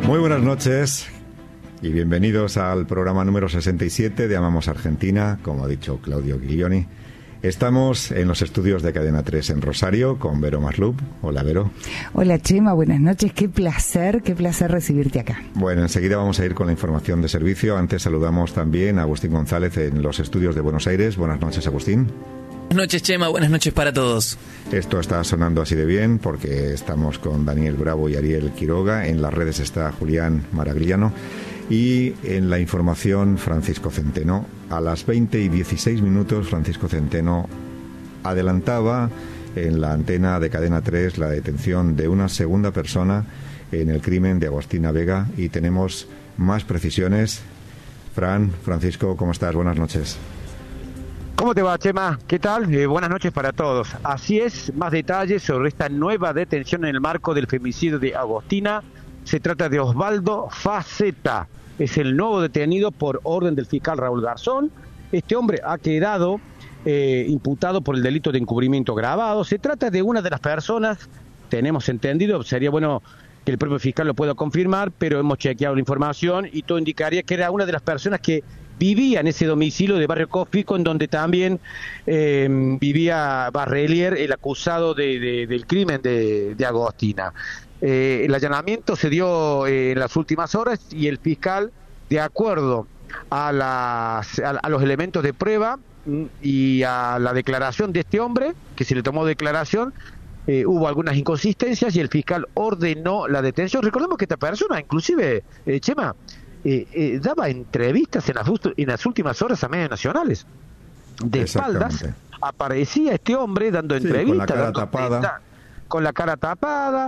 Muy buenas noches y bienvenidos al programa número 67 de Amamos Argentina, como ha dicho Claudio Guilioni. Estamos en los estudios de Cadena 3 en Rosario con Vero Maslup. Hola, Vero. Hola, Chema, buenas noches. Qué placer recibirte acá. Bueno, enseguida vamos a ir con la información de servicio. Antes saludamos también a Agustín González en los estudios de Buenos Aires. Buenas noches, Agustín. Buenas noches, Chema. Buenas noches para todos. Esto está sonando así de bien porque estamos con Daniel Bravo y Ariel Quiroga. En las redes está Julián Maragliano. Y en la información, Francisco Centeno. A las 20:16 Francisco Centeno adelantaba en la antena de Cadena 3 la detención de una segunda persona en el crimen de Agostina Vega. Y tenemos más precisiones. Francisco, ¿cómo estás? Buenas noches. ¿Cómo te va, Chema? ¿Qué tal? Buenas noches para todos. Así es, más detalles sobre esta nueva detención en el marco del femicidio de Agostina. Se trata de Osvaldo Faceta. Es el nuevo detenido por orden del fiscal Raúl Garzón. Este hombre ha quedado imputado por el delito de encubrimiento agravado. Se trata de una de las personas, tenemos entendido, sería bueno que el propio fiscal lo pueda confirmar, pero hemos chequeado la información y todo indicaría que era una de las personas que vivía en ese domicilio de Barrio Cósmico, en donde también vivía Barrelier, el acusado del crimen de Agostina. El allanamiento se dio en las últimas horas y el fiscal, de acuerdo a los elementos de prueba y a la declaración de este hombre, que se le tomó declaración, hubo algunas inconsistencias y el fiscal ordenó la detención. Recordemos que esta persona, inclusive, Chema, daba entrevistas en las últimas horas a medios nacionales. De espaldas aparecía este hombre dando entrevistas, con la cara tapada,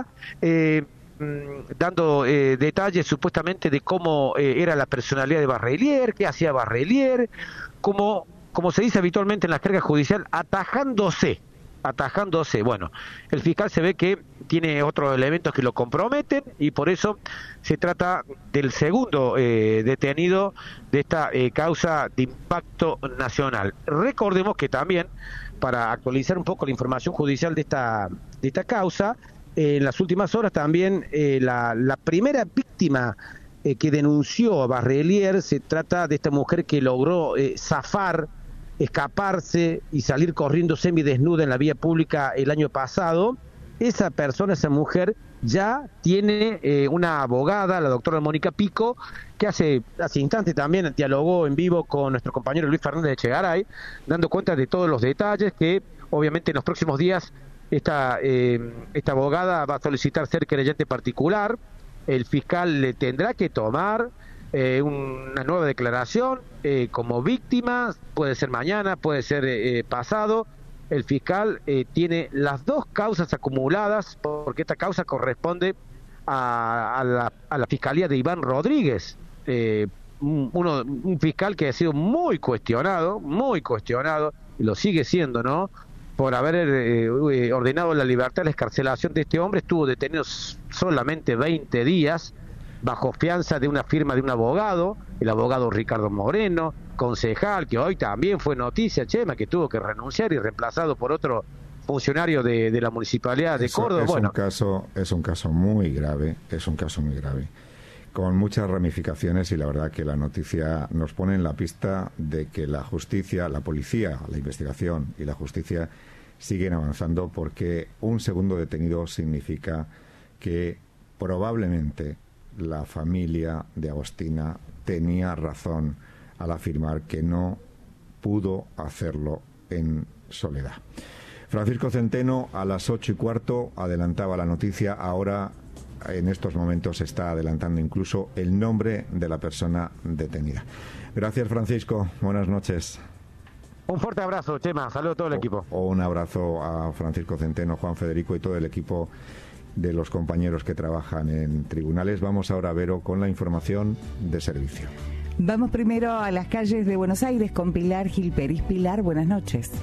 dando detalles supuestamente de cómo era la personalidad de Barrelier, qué hacía Barrelier, como se dice habitualmente en la jerga judicial, atajándose. Bueno, el fiscal se ve que tiene otros elementos que lo comprometen y por eso se trata del segundo detenido de esta causa de impacto nacional. Recordemos que también, para actualizar un poco la información judicial de esta causa, en las últimas horas también la primera víctima que denunció a Barrelier, se trata de esta mujer que logró escaparse y salir corriendo semidesnuda en la vía pública el año pasado. Esa mujer ya tiene una abogada, la doctora Mónica Pico, que hace instantes también dialogó en vivo con nuestro compañero Luis Fernández de Echegaray, dando cuenta de todos los detalles que obviamente en los próximos días esta abogada va a solicitar ser querellante particular. El fiscal le tendrá que tomar una nueva declaración como víctima, puede ser mañana, puede ser pasado. El fiscal tiene las dos causas acumuladas, porque esta causa corresponde a la fiscalía de Iván Rodríguez, un fiscal que ha sido muy cuestionado, y lo sigue siendo, ¿no?, por haber ordenado la libertad, la excarcelación de este hombre. Estuvo detenido solamente 20 días, bajo fianza de una firma de un abogado, el abogado Ricardo Moreno, concejal, que hoy también fue noticia, Chema, que tuvo que renunciar y reemplazado por otro funcionario de la Municipalidad de Córdoba. Es un caso muy grave, con muchas ramificaciones, y la verdad que la noticia nos pone en la pista de que la justicia, la policía, la investigación y la justicia siguen avanzando, porque un segundo detenido significa que probablemente la familia de Agostina tenía razón al afirmar que no pudo hacerlo en soledad. Francisco Centeno a las 8:15 adelantaba la noticia. Ahora, en estos momentos, está adelantando incluso el nombre de la persona detenida. Gracias, Francisco. Buenas noches. Un fuerte abrazo, Chema. Saludos a todo el equipo. Un abrazo a Francisco Centeno, Juan Federico y todo el equipo de los compañeros que trabajan en tribunales. Vamos ahora, Vero, con la información de servicio. Vamos primero a las calles de Buenos Aires con Pilar Gil Peris. Pilar, buenas noches.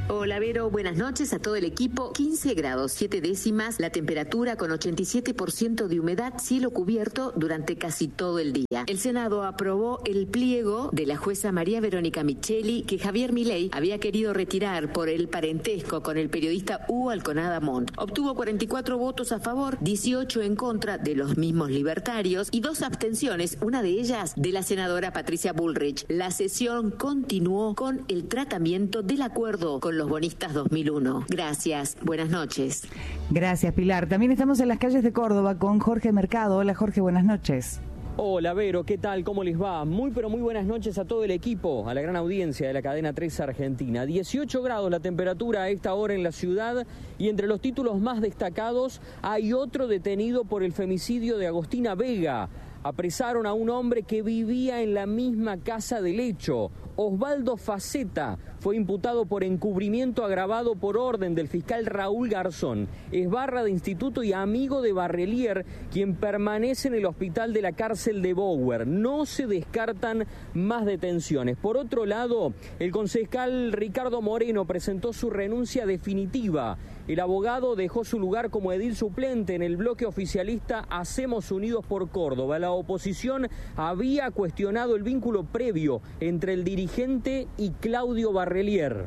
Hola Vero, buenas noches a todo el equipo. 15 grados 7 décimas, la temperatura con 87% de humedad, cielo cubierto durante casi todo el día. El Senado aprobó el pliego de la jueza María Verónica Micheli que Javier Milei había querido retirar por el parentesco con el periodista Hugo Alconada Montt. Obtuvo 44 votos a favor, 18 en contra de los mismos libertarios y 2 abstenciones, una de ellas de la senadora Patricia Bullrich. La sesión continuó con el tratamiento del acuerdo con los bonistas 2001. Gracias, buenas noches. Gracias, Pilar. También estamos en las calles de Córdoba con Jorge Mercado. Hola, Jorge, buenas noches. Hola Vero, ¿qué tal? ¿Cómo les va? Muy pero muy buenas noches a todo el equipo, a la gran audiencia de la cadena 3 Argentina. 18 grados la temperatura a esta hora en la ciudad y entre los títulos más destacados hay otro detenido por el femicidio de Agostina Vega. Apresaron a un hombre que vivía en la misma casa del hecho. Osvaldo Faceta fue imputado por encubrimiento agravado por orden del fiscal Raúl Garzón. Es barra de instituto y amigo de Barrelier, quien permanece en el hospital de la cárcel de Bower. No se descartan más detenciones. Por otro lado, el concejal Ricardo Moreno presentó su renuncia definitiva. El abogado dejó su lugar como edil suplente en el bloque oficialista Hacemos Unidos por Córdoba. La oposición había cuestionado el vínculo previo entre el dirigente y Claudio Barrelier.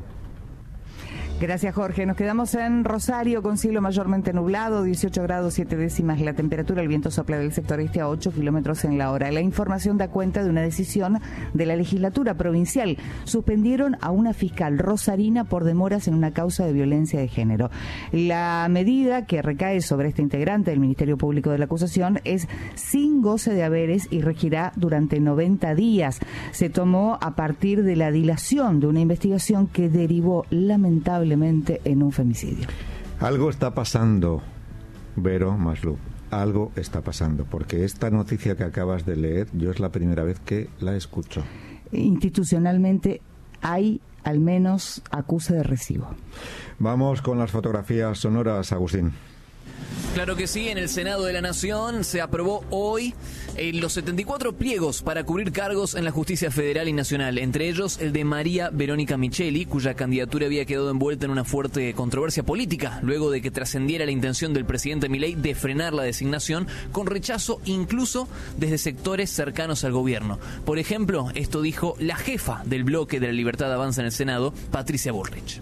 Gracias, Jorge. Nos quedamos en Rosario con cielo mayormente nublado, 18 grados 7 décimas la temperatura, el viento sopla del sector este a 8 kilómetros en la hora. La información da cuenta de una decisión de la legislatura provincial. Suspendieron a una fiscal rosarina por demoras en una causa de violencia de género. La medida que recae sobre este integrante del Ministerio Público de la acusación es sin goce de haberes y regirá durante 90 días. Se tomó a partir de la dilación de una investigación que derivó lamentablemente en un femicidio. Algo está pasando, Vero Maslup. Algo está pasando, porque esta noticia que acabas de leer, yo es la primera vez que la escucho. Institucionalmente hay al menos acuse de recibo. Vamos con las fotografías sonoras, Agustín. Claro que sí, en el Senado de la Nación se aprobó hoy los 74 pliegos para cubrir cargos en la justicia federal y nacional, entre ellos el de María Verónica Micheli, cuya candidatura había quedado envuelta en una fuerte controversia política, luego de que trascendiera la intención del presidente Milei de frenar la designación, con rechazo incluso desde sectores cercanos al gobierno. Por ejemplo, esto dijo la jefa del bloque de la Libertad Avanza en el Senado, Patricia Bullrich.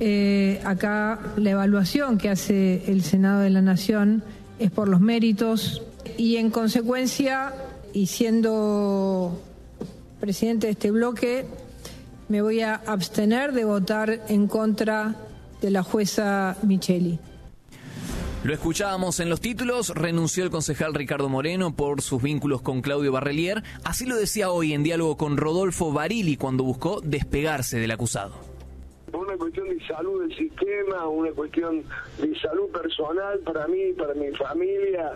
Acá la evaluación que hace el Senado de la Nación es por los méritos y en consecuencia, y siendo presidente de este bloque, me voy a abstener de votar en contra de la jueza Micheli. Lo escuchábamos en los títulos, renunció el concejal Ricardo Moreno por sus vínculos con Claudio Barrelier. Así lo decía hoy en diálogo con Rodolfo Barili cuando buscó despegarse del acusado. Una cuestión de salud del sistema, una cuestión de salud personal para mí, para mi familia.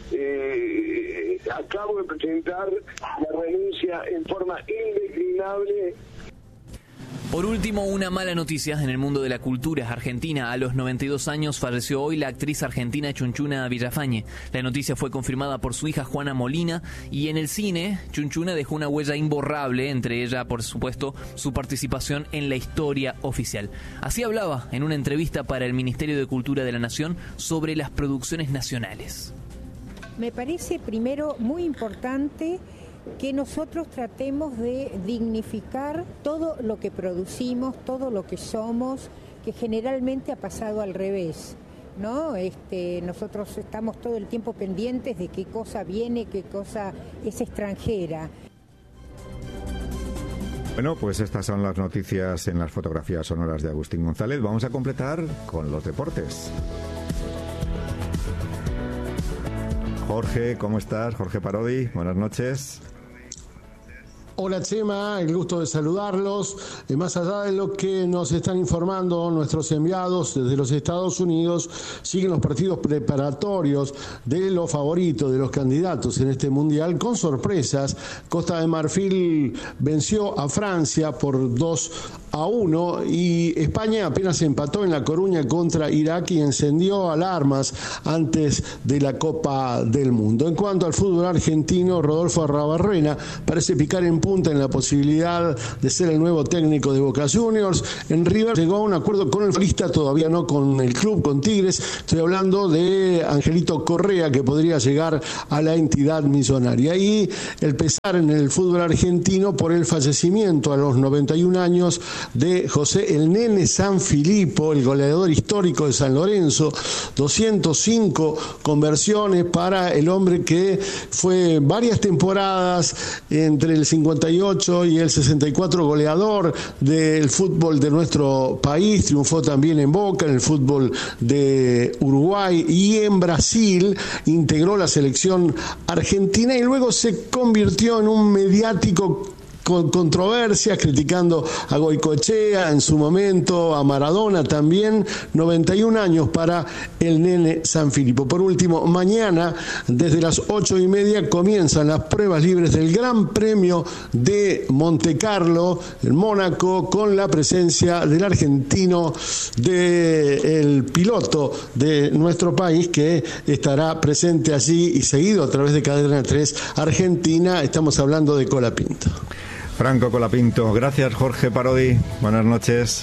Acabo de presentar la renuncia en forma indeclinable. Por último, una mala noticia en el mundo de la cultura argentina. A los 92 años falleció hoy la actriz argentina Chunchuna Villafañe. La noticia fue confirmada por su hija Juana Molina y en el cine Chunchuna dejó una huella imborrable, entre ella, por supuesto, su participación en la historia oficial. Así hablaba en una entrevista para el Ministerio de Cultura de la Nación sobre las producciones nacionales. Me parece primero muy importante que nosotros tratemos de dignificar todo lo que producimos, todo lo que somos, que generalmente ha pasado al revés, ¿no? Nosotros estamos todo el tiempo pendientes de qué cosa viene, qué cosa es extranjera. Bueno, pues estas son las noticias en las fotografías sonoras de Agustín González. Vamos a completar con los deportes. Jorge, ¿cómo estás? Jorge Parodi, buenas noches. Hola Chema, el gusto de saludarlos. Más allá de lo que nos están informando nuestros enviados desde los Estados Unidos, siguen los partidos preparatorios de los favoritos, de los candidatos en este mundial, con sorpresas. Costa de Marfil venció a Francia por 2-1 y España apenas empató en La Coruña contra Irak y encendió alarmas antes de la Copa del Mundo. En cuanto al fútbol argentino, Rodolfo Arrabarrena parece picar en punta en la posibilidad de ser el nuevo técnico de Boca Juniors. En River llegó a un acuerdo con el futbolista, todavía no con el club, con Tigres. Estoy hablando de Angelito Correa, que podría llegar a la entidad millonaria. Y el pesar en el fútbol argentino por el fallecimiento a los 91 años de José el Nene Sanfilippo, el goleador histórico de San Lorenzo. 205 conversiones para el hombre que fue varias temporadas entre el 58 y el 64 goleador del fútbol de nuestro país. Triunfó también en Boca, en el fútbol de Uruguay y en Brasil. Integró la selección argentina y luego se convirtió en un mediático con controversias, criticando a Goicoechea en su momento, a Maradona también. 91 años para el Nene Sanfilippo. Por último, mañana desde las 8:30 comienzan las pruebas libres del Gran Premio de Montecarlo, en Mónaco, con la presencia del argentino, del piloto de nuestro país, que estará presente allí y seguido a través de Cadena 3 Argentina. Estamos hablando de Colapinto. Franco Colapinto. Gracias, Jorge Parodi. Buenas noches.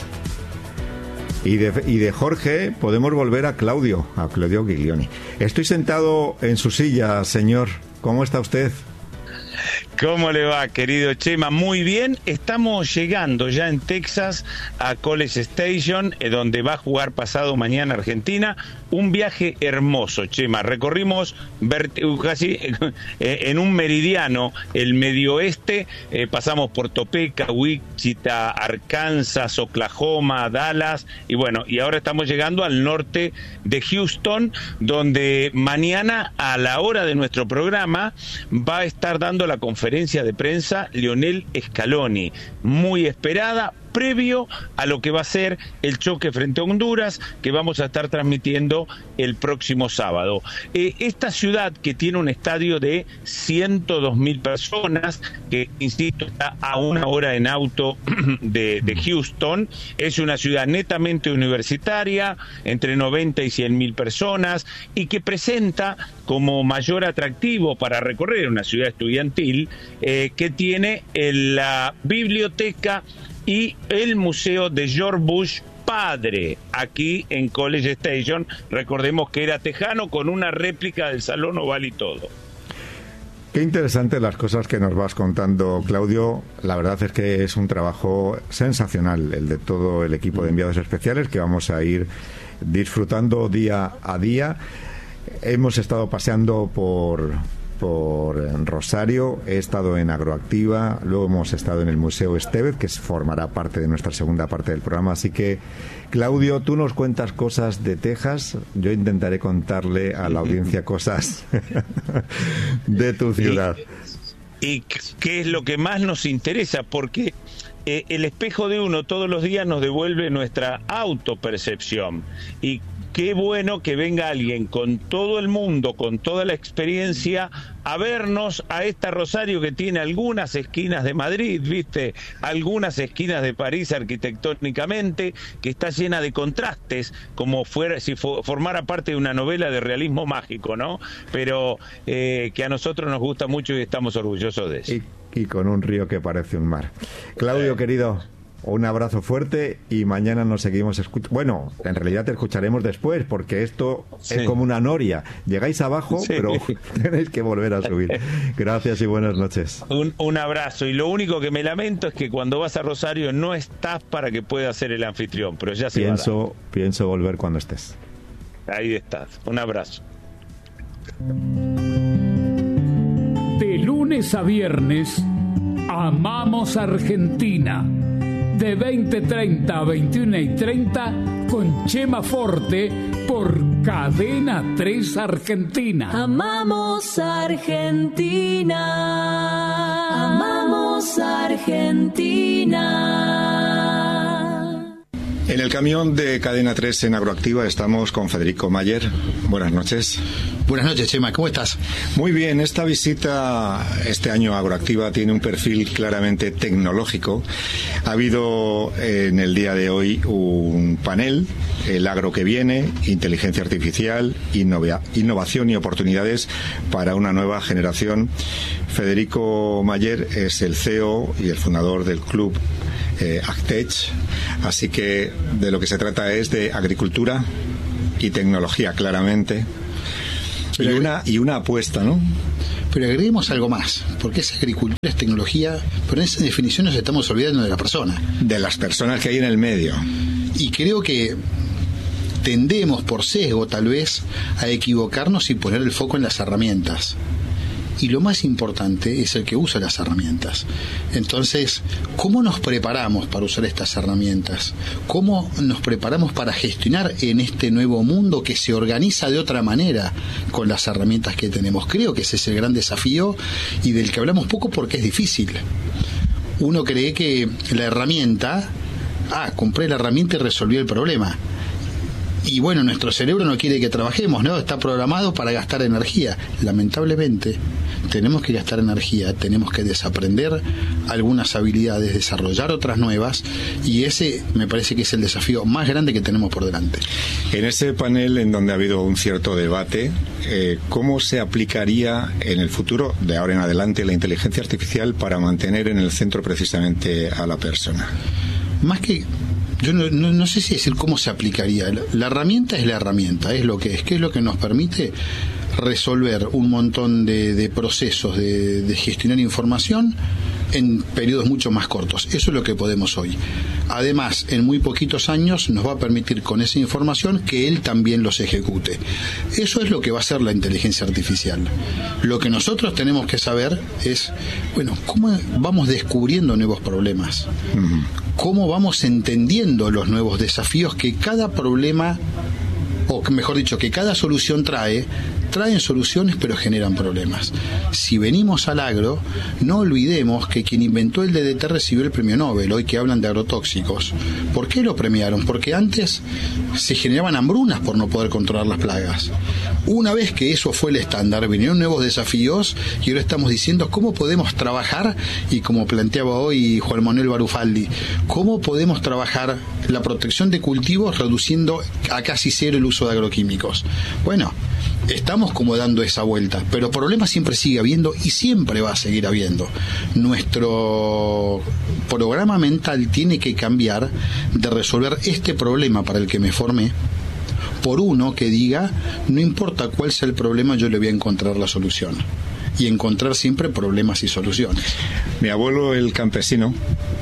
Y de Jorge podemos volver a Claudio Giglioni. Estoy sentado en su silla, señor. ¿Cómo está usted? ¿Cómo le va, querido Chema? Muy bien, estamos llegando ya en Texas a College Station, donde va a jugar pasado mañana Argentina. Un viaje hermoso, Chema. Recorrimos casi en un meridiano el medio oeste, pasamos por Topeka, Wichita, Arkansas, Oklahoma, Dallas, y bueno, y ahora estamos llegando al norte de Houston, donde mañana a la hora de nuestro programa va a estar dando la conferencia de prensa Lionel Scaloni, muy esperada, previo a lo que va a ser el choque frente a Honduras, que vamos a estar transmitiendo el próximo sábado. Esta ciudad, que tiene un estadio de 102.000 personas, que, insisto, está a 1 hora en auto de Houston, es una ciudad netamente universitaria, entre 90 y 100.000 personas, y que presenta como mayor atractivo para recorrer una ciudad estudiantil, que tiene la biblioteca y el Museo de George Bush padre, aquí en College Station. Recordemos que era tejano, con una réplica del Salón Oval y todo. Qué interesantes las cosas que nos vas contando, Claudio. La verdad es que es un trabajo sensacional el de todo el equipo de enviados especiales, que vamos a ir disfrutando día a día. Hemos estado paseando por Rosario, he estado en Agroactiva, luego hemos estado en el Museo Estevez, que formará parte de nuestra segunda parte del programa. Así que, Claudio, tú nos cuentas cosas de Texas, yo intentaré contarle a la audiencia cosas de tu ciudad. Y qué es lo que más nos interesa, porque el espejo de uno todos los días nos devuelve nuestra autopercepción. Y qué bueno que venga alguien con todo el mundo, con toda la experiencia, a vernos a esta Rosario, que tiene algunas esquinas de Madrid, ¿viste? Algunas esquinas de París arquitectónicamente, que está llena de contrastes, como si formara parte de una novela de realismo mágico, ¿no? Pero que a nosotros nos gusta mucho y estamos orgullosos de eso. Y con un río que parece un mar. Claudio, querido, un abrazo fuerte, y mañana nos seguimos escuchando. Bueno, en realidad te escucharemos después, porque esto es como una noria. Llegáis abajo, pero tenéis que volver a subir. Gracias y buenas noches. Un abrazo. Y lo único que me lamento es que cuando vas a Rosario no estás para que pueda ser el anfitrión, pero ya se va a dar. Pienso volver cuando estés. Ahí estás. Un abrazo. De lunes a viernes, Amamos Argentina. De 20:30 a 21:30 con Chema Forte por Cadena 3 Argentina. Amamos Argentina. Amamos Argentina. En el camión de Cadena 3 en Agroactiva estamos con Federico Mayer. Buenas noches. Buenas noches, Chema, ¿cómo estás? Muy bien, esta visita este año a Agroactiva tiene un perfil claramente tecnológico. Ha habido en el día de hoy un panel, el agro que viene, inteligencia artificial, innovación y oportunidades para una nueva generación. Federico Mayer es el CEO y el fundador del club Agtech, así que de lo que se trata es de agricultura y tecnología, claramente. Y una apuesta, ¿no? Pero agreguemos algo más, porque es agricultura, es tecnología, pero en esa definición nos estamos olvidando de la persona. De las personas que hay en el medio. Y creo que tendemos, por sesgo tal vez, a equivocarnos y poner el foco en las herramientas. Y lo más importante es el que usa las herramientas. Entonces, ¿cómo nos preparamos para usar estas herramientas? ¿Cómo nos preparamos para gestionar en este nuevo mundo que se organiza de otra manera con las herramientas que tenemos? Creo que ese es el gran desafío y del que hablamos poco porque es difícil. Uno cree que la herramienta, compré la herramienta y resolví el problema. Y bueno, nuestro cerebro no quiere que trabajemos, ¿no? Está programado para gastar energía. Lamentablemente, tenemos que gastar energía, tenemos que desaprender algunas habilidades, desarrollar otras nuevas, y ese me parece que es el desafío más grande que tenemos por delante. En ese panel en donde ha habido un cierto debate, ¿cómo se aplicaría en el futuro, de ahora en adelante, la inteligencia artificial para mantener en el centro precisamente a la persona? Más que... Yo no sé si decir cómo se aplicaría. La herramienta es la herramienta, es lo que es. ¿Qué es lo que nos permite resolver un montón de procesos de gestionar información en periodos mucho más cortos? Eso es lo que podemos hoy. Además, en muy poquitos años nos va a permitir con esa información que él también los ejecute. Eso es lo que va a hacer la inteligencia artificial. Lo que nosotros tenemos que saber es, bueno, cómo vamos descubriendo nuevos problemas. Cómo vamos entendiendo los nuevos desafíos que cada problema, o mejor dicho, que cada solución traen soluciones pero generan problemas. Si venimos al agro, no olvidemos que quien inventó el DDT recibió el premio Nobel, hoy que hablan de agrotóxicos. ¿Por qué lo premiaron? Porque antes se generaban hambrunas por no poder controlar las plagas. Una vez que eso fue el estándar, vinieron nuevos desafíos y ahora estamos diciendo cómo podemos trabajar, y como planteaba hoy Juan Manuel Barufaldi, cómo podemos trabajar la protección de cultivos reduciendo a casi cero el uso de agroquímicos. Bueno, estamos como dando esa vuelta, pero problemas siempre sigue habiendo y siempre va a seguir habiendo. Nuestro programa mental tiene que cambiar de resolver este problema para el que me formé por uno que diga, no importa cuál sea el problema, yo le voy a encontrar la solución. Y encontrar siempre problemas y soluciones. Mi abuelo, el campesino,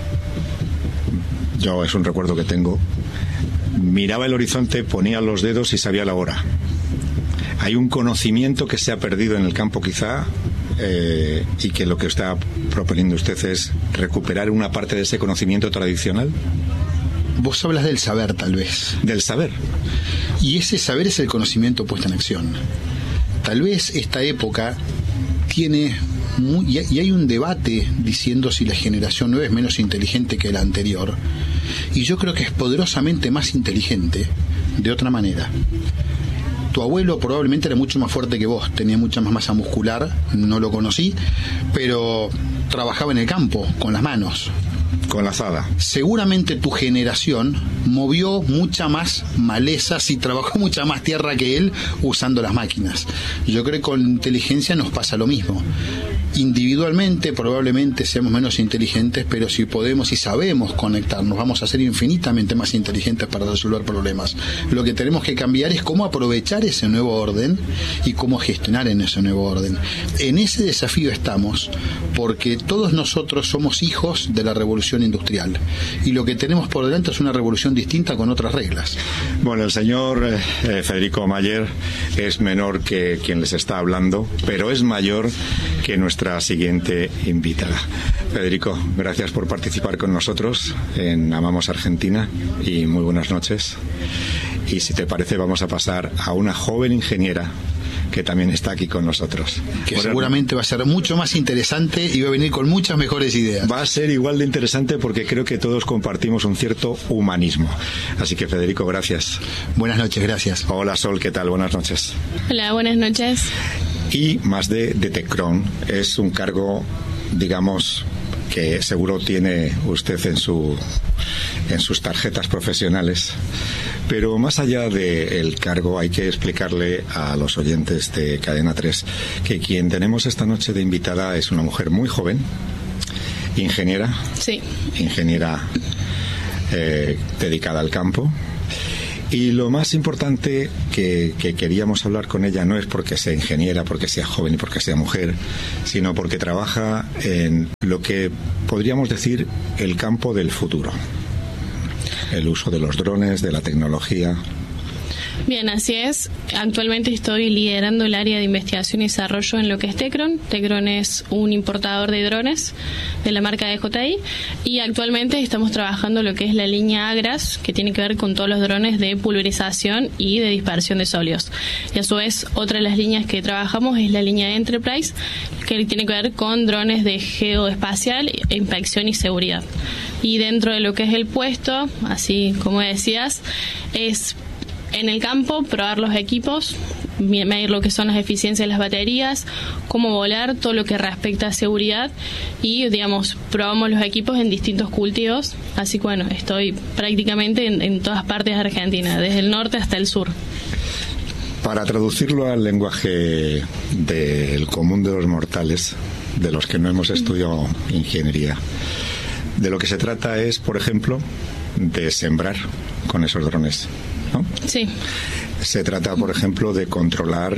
yo es un recuerdo que tengo, miraba el horizonte, ponía los dedos y sabía la hora. Hay un conocimiento que se ha perdido en el campo quizá, y que lo que está proponiendo usted es recuperar una parte de ese conocimiento tradicional. Vos hablas del saber, tal vez. Del saber. Y ese saber es el conocimiento puesto en acción. Tal vez esta época tiene... y hay un debate diciendo si la generación nueva es menos inteligente que la anterior. Y yo creo que es poderosamente más inteligente de otra manera. Tu abuelo probablemente era mucho más fuerte que vos, tenía mucha más masa muscular, no lo conocí, pero trabajaba en el campo, con las manos. Con la azada. Seguramente tu generación movió mucha más malezas y trabajó mucha más tierra que él usando las máquinas. Yo creo que con inteligencia nos pasa lo mismo. Individualmente probablemente seamos menos inteligentes, pero si podemos y sabemos conectarnos, vamos a ser infinitamente más inteligentes para resolver problemas. Lo que tenemos que cambiar es cómo aprovechar ese nuevo orden y cómo gestionar en ese nuevo orden. En ese desafío estamos, porque todos nosotros somos hijos de la revolución industrial y lo que tenemos por delante es una revolución distinta con otras reglas. Bueno, el señor Federico Mayer es menor que quien les está hablando, pero es mayor que nuestra siguiente invitada. Federico, gracias por participar con nosotros en Amamos Argentina y muy buenas noches. Y si te parece, vamos a pasar a una joven ingeniera que también está aquí con nosotros. Que seguramente va a ser mucho más interesante y va a venir con muchas mejores ideas. Va a ser igual de interesante porque creo que todos compartimos un cierto humanismo. Así que, Federico, gracias. Buenas noches, gracias. Hola, Sol, ¿qué tal? Buenas noches. Hola, buenas noches. Y más de Tecron es un cargo, digamos, que seguro tiene usted en sus tarjetas profesionales. Pero más allá del cargo, hay que explicarle a los oyentes de Cadena 3 que quien tenemos esta noche de invitada es una mujer muy joven, ingeniera. Sí. Ingeniera dedicada al campo. Y lo más importante que queríamos hablar con ella no es porque sea ingeniera, porque sea joven y porque sea mujer, sino porque trabaja en lo que podríamos decir el campo del futuro. El uso de los drones, de la tecnología. Bien, así es. Actualmente estoy liderando el área de investigación y desarrollo en lo que es Tecron. Tecron es un importador de drones de la marca DJI y actualmente estamos trabajando lo que es la línea Agras, que tiene que ver con todos los drones de pulverización y de dispersión de sólidos. Y a su vez, otra de las líneas que trabajamos es la línea Enterprise, que tiene que ver con drones de geoespacial, inspección y seguridad. Y dentro de lo que es el puesto, así como decías, es en el campo probar los equipos, medir lo que son las eficiencias de las baterías, cómo volar, todo lo que respecta a seguridad y, digamos, probamos los equipos en distintos cultivos. Así que, bueno, estoy prácticamente en todas partes de Argentina, desde el norte hasta el sur. Para traducirlo al lenguaje del común de los mortales, de los que no hemos estudiado ingeniería, de lo que se trata es, por ejemplo, de sembrar con esos drones, ¿no? Sí. Se trata, por ejemplo, de controlar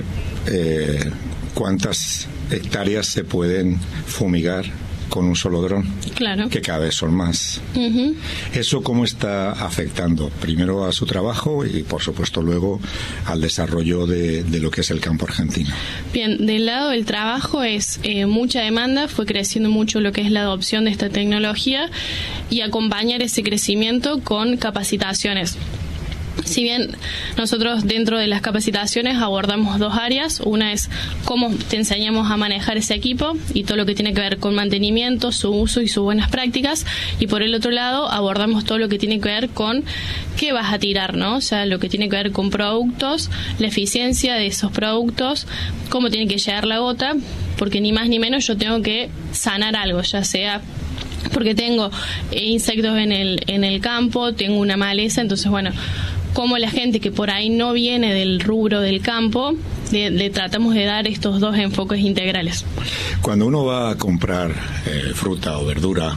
cuántas hectáreas se pueden fumigar con un solo dron. Claro. Que cada vez son más. Uh-huh. ¿Eso cómo está afectando? Primero a su trabajo y, por supuesto, luego al desarrollo de lo que es el campo argentino. Bien, del lado del trabajo es mucha demanda, fue creciendo mucho lo que es la adopción de esta tecnología y acompañar ese crecimiento con capacitaciones. Si bien nosotros dentro de las capacitaciones abordamos dos áreas, una es cómo te enseñamos a manejar ese equipo y todo lo que tiene que ver con mantenimiento, su uso y sus buenas prácticas, y por el otro lado abordamos todo lo que tiene que ver con qué vas a tirar, ¿no? O sea, lo que tiene que ver con productos, la eficiencia de esos productos, cómo tiene que llegar la gota, porque ni más ni menos yo tengo que sanar algo, ya sea porque tengo insectos en el campo, tengo una maleza, entonces bueno, como la gente que por ahí no viene del rubro del campo, le tratamos de dar estos dos enfoques integrales. Cuando uno va a comprar fruta o verdura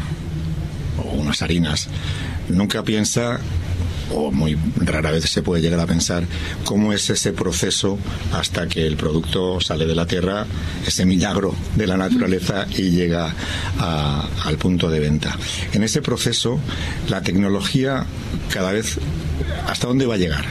o unas harinas, nunca piensa, o muy rara vez se puede llegar a pensar, cómo es ese proceso hasta que el producto sale de la tierra, ese milagro de la naturaleza, y llega al punto de venta. En ese proceso, la tecnología cada vez, ¿hasta dónde va a llegar?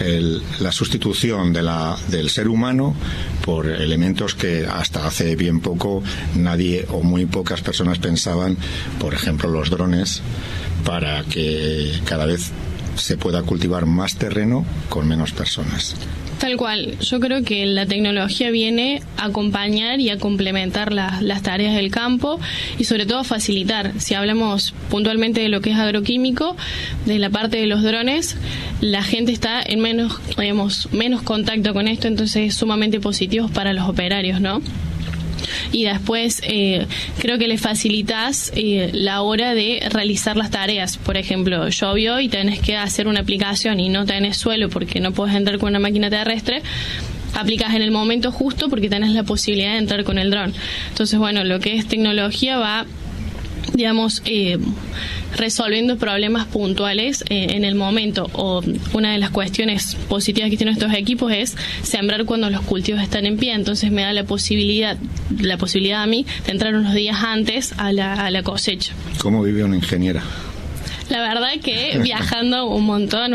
La sustitución del ser humano por elementos que hasta hace bien poco nadie o muy pocas personas pensaban, por ejemplo los drones, para que cada vez se pueda cultivar más terreno con menos personas. Tal cual. Yo creo que la tecnología viene a acompañar y a complementar las tareas del campo y sobre todo a facilitar. Si hablamos puntualmente de lo que es agroquímico, de la parte de los drones, la gente está en menos contacto con esto, entonces es sumamente positivo para los operarios, ¿no? Y después creo que le facilitas la hora de realizar las tareas. Por ejemplo, llovió y tenés que hacer una aplicación y no tenés suelo porque no podés entrar con una máquina terrestre, aplicas en el momento justo porque tenés la posibilidad de entrar con el dron. Entonces, bueno, lo que es tecnología va, digamos, resolviendo problemas puntuales en el momento. O una de las cuestiones positivas que tienen estos equipos es sembrar cuando los cultivos están en pie, entonces me da la posibilidad a mí de entrar unos días antes a la cosecha. ¿Cómo vive una ingeniera? La verdad que viajando un montón,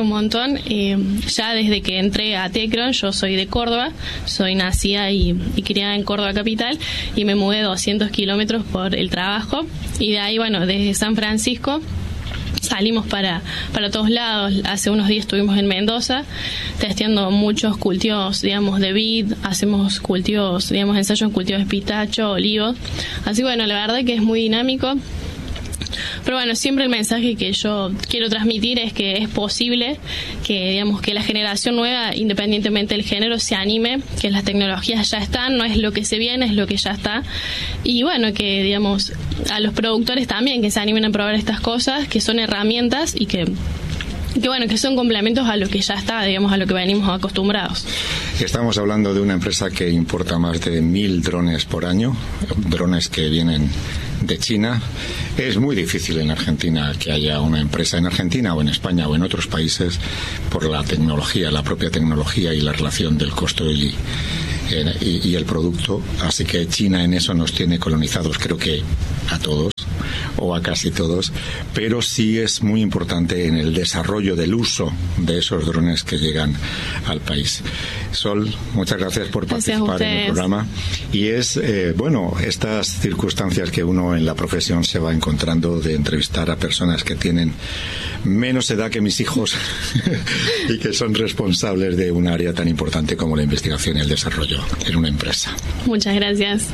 ya desde que entré a Tecron, yo soy de Córdoba, soy nacida y criada en Córdoba capital, y me mudé 200 kilómetros por el trabajo, y de ahí, bueno, desde San Francisco salimos para todos lados. Hace unos días estuvimos en Mendoza testeando muchos cultivos, digamos, de vid, hacemos cultivos, digamos, ensayos en cultivos de pistacho, olivos. Así bueno, la verdad que es muy dinámico. Pero bueno, siempre el mensaje que yo quiero transmitir es que es posible que, digamos, que la generación nueva, independientemente del género, se anime, que las tecnologías ya están, no es lo que se viene, es lo que ya está. Y bueno, que, digamos, a los productores también que se animen a probar estas cosas, que son herramientas y que bueno, que son complementos a lo que ya está, digamos, a lo que venimos acostumbrados. Estamos hablando de una empresa que importa más de 1.000 drones por año, drones que vienen de China. Es muy difícil en Argentina que haya una empresa en Argentina o en España o en otros países por la tecnología, la propia tecnología y la relación del costo y el producto. Así que China en eso nos tiene colonizados, creo que a todos o a casi todos, pero sí es muy importante en el desarrollo del uso de esos drones que llegan al país. Sol, muchas gracias por participar en el programa. Y es, bueno, estas circunstancias que uno en la profesión se va encontrando de entrevistar a personas que tienen menos edad que mis hijos y que son responsables de un área tan importante como la investigación y el desarrollo en una empresa. Muchas gracias.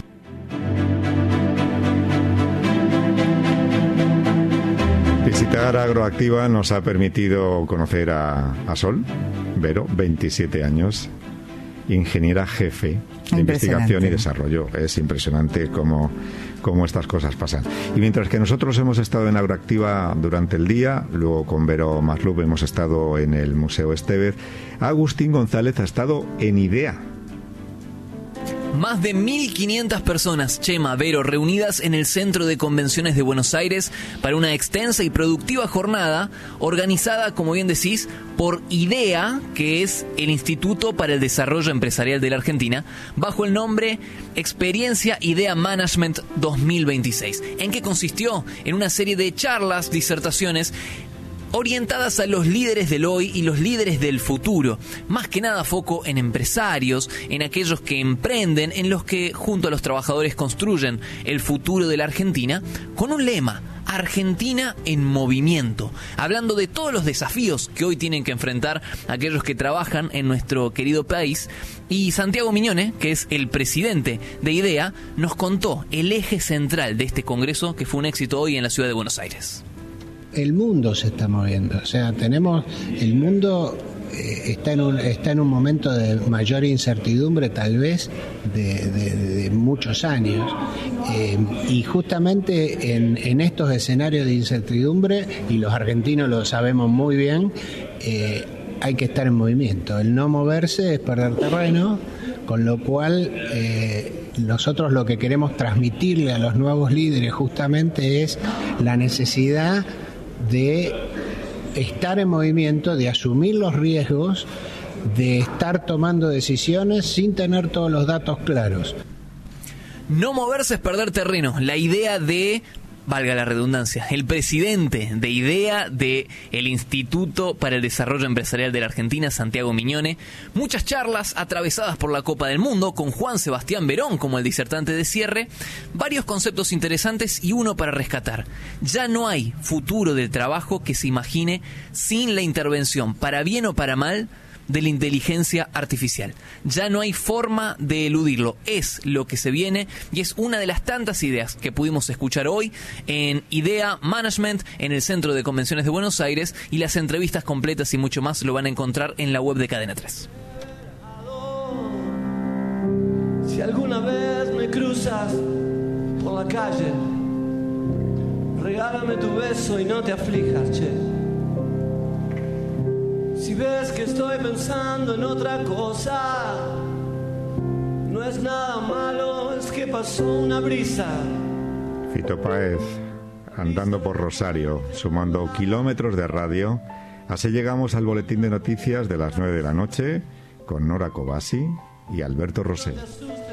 Visitar Agroactiva nos ha permitido conocer a Sol Vero, 27 años, ingeniera jefe de investigación y desarrollo. Es impresionante cómo estas cosas pasan. Y mientras que nosotros hemos estado en Agroactiva durante el día, luego con Vero Maslub hemos estado en el Museo Estevez, Agustín González ha estado en IDEA. Más de 1.500 personas, Chema, Vero, reunidas en el Centro de Convenciones de Buenos Aires para una extensa y productiva jornada organizada, como bien decís, por IDEA, que es el Instituto para el Desarrollo Empresarial de la Argentina, bajo el nombre Experiencia IDEA Management 2026. ¿En qué consistió? En una serie de charlas, disertaciones orientadas a los líderes del hoy y los líderes del futuro. Más que nada foco en empresarios, en aquellos que emprenden, en los que junto a los trabajadores construyen el futuro de la Argentina, con un lema: Argentina en movimiento, hablando de todos los desafíos que hoy tienen que enfrentar aquellos que trabajan en nuestro querido país. Y Santiago Miñone, que es el presidente de IDEA, nos contó el eje central de este congreso, que fue un éxito hoy en la ciudad de Buenos Aires. El mundo se está moviendo, o sea, el mundo está en un momento de mayor incertidumbre, tal vez de muchos años, y justamente en estos escenarios de incertidumbre, y los argentinos lo sabemos muy bien, hay que estar en movimiento. El no moverse es perder terreno, con lo cual nosotros lo que queremos transmitirle a los nuevos líderes justamente es la necesidad de estar en movimiento, de asumir los riesgos, de estar tomando decisiones sin tener todos los datos claros. No moverse es perder terreno. La idea de, valga la redundancia, el presidente de IDEA, de el Instituto para el Desarrollo Empresarial de la Argentina, Santiago Miñone. Muchas charlas atravesadas por la Copa del Mundo, con Juan Sebastián Verón como el disertante de cierre. Varios conceptos interesantes y uno para rescatar. Ya no hay futuro del trabajo que se imagine sin la intervención, para bien o para mal, de la inteligencia artificial. Ya no hay forma de eludirlo. Es lo que se viene y es una de las tantas ideas que pudimos escuchar hoy en IDEA Management, en el Centro de Convenciones de Buenos Aires, y las entrevistas completas y mucho más lo van a encontrar en la web de Cadena 3. Si alguna vez me cruzas por la calle, regálame tu beso y no te aflijas, che. Si ves que estoy pensando en otra cosa, no es nada malo, es que pasó una brisa. Fito Páez, andando por Rosario, sumando kilómetros de radio. Así llegamos al boletín de noticias de las 9 de la noche con Nora Cobasi y Alberto Rosell.